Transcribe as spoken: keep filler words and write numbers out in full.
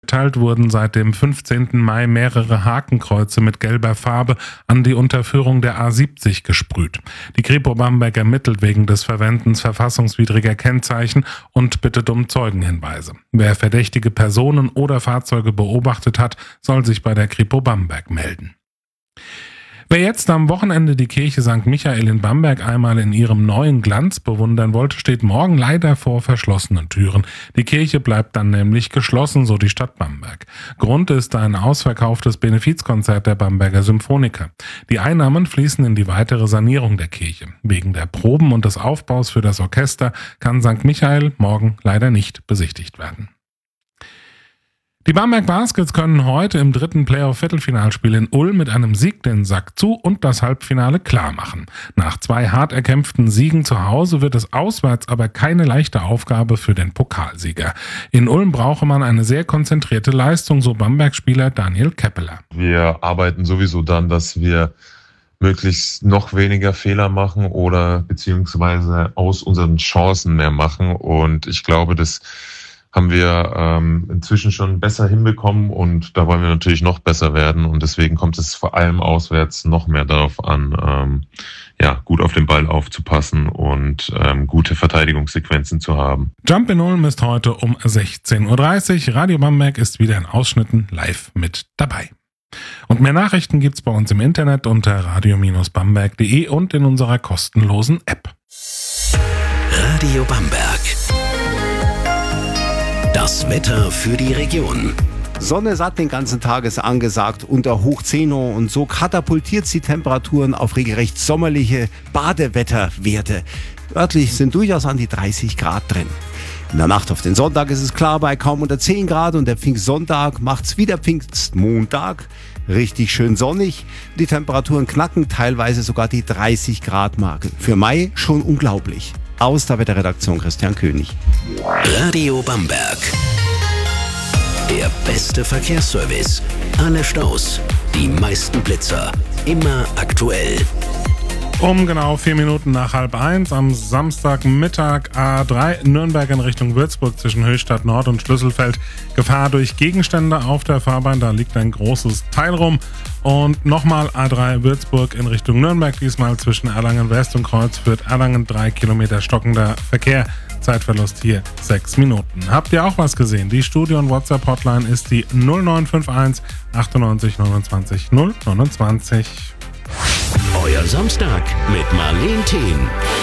mitgeteilt, wurden seit dem fünfzehnten Mai mehrere Hakenkreuze mit gelber Farbe an die Unterführung der A siebzig gesprüht. Die Kripo Bamberg ermittelt wegen des Verwendens verfassungswidriger Kennzeichen und bittet um Zeugenhinweise. Wer verdächtige Personen oder Fahrzeuge beobachtet hat, soll sich bei der Kripo Bamberg melden. Wer jetzt am Wochenende die Kirche Sankt Michael in Bamberg einmal in ihrem neuen Glanz bewundern wollte, steht morgen leider vor verschlossenen Türen. Die Kirche bleibt dann nämlich geschlossen, so die Stadt Bamberg. Grund ist ein ausverkauftes Benefizkonzert der Bamberger Symphoniker. Die Einnahmen fließen in die weitere Sanierung der Kirche. Wegen der Proben und des Aufbaus für das Orchester kann Sankt Michael morgen leider nicht besichtigt werden. Die Bamberg Baskets können heute im dritten Playoff-Viertelfinalspiel in Ulm mit einem Sieg den Sack zu und das Halbfinale klar machen. Nach zwei hart erkämpften Siegen zu Hause wird es auswärts aber keine leichte Aufgabe für den Pokalsieger. In Ulm brauche man eine sehr konzentrierte Leistung, so Bamberg-Spieler Daniel Keppeler. Wir arbeiten sowieso dann, dass wir möglichst noch weniger Fehler machen oder beziehungsweise aus unseren Chancen mehr machen, und ich glaube, das haben wir ähm, inzwischen schon besser hinbekommen, und da wollen wir natürlich noch besser werden, und deswegen kommt es vor allem auswärts noch mehr darauf an, ähm, ja, gut auf den Ball aufzupassen und ähm, gute Verteidigungssequenzen zu haben. Jump in Ulm ist heute um sechzehn Uhr dreißig. Radio Bamberg ist wieder in Ausschnitten live mit dabei. Und mehr Nachrichten gibt's bei uns im Internet unter radio Bindestrich bamberg punkt de und in unserer kostenlosen App. Radio Bamberg. Das Wetter für die Region. Sonne satt den ganzen Tag ist angesagt unter hoch zehn Uhr, und so katapultiert sie Temperaturen auf regelrecht sommerliche Badewetterwerte. Örtlich sind durchaus an die dreißig Grad drin. In der Nacht auf den Sonntag ist es klar bei kaum unter zehn Grad, und der Pfingstsonntag macht's wie der Pfingstmontag. Richtig schön sonnig. Die Temperaturen knacken teilweise sogar die dreißig Grad Marke. Für Mai schon unglaublich. Aus der Wetterredaktion Christian König. Radio Bamberg. Der beste Verkehrsservice. Alle Staus, die meisten Blitzer. Immer aktuell. Um genau vier Minuten nach halb eins am Samstagmittag A drei Nürnberg in Richtung Würzburg zwischen Höchstadt Nord und Schlüsselfeld. Gefahr durch Gegenstände auf der Fahrbahn, da liegt ein großes Teil rum. Und nochmal A drei Würzburg in Richtung Nürnberg, diesmal zwischen Erlangen West und Kreuzfürth Erlangen, drei Kilometer stockender Verkehr. Zeitverlust hier sechs Minuten. Habt ihr auch was gesehen? Die Studio- und WhatsApp-Hotline ist die null neun fünf eins achtundneunzig neunundzwanzig null neunundzwanzig. Euer Samstag mit Marleen Thien.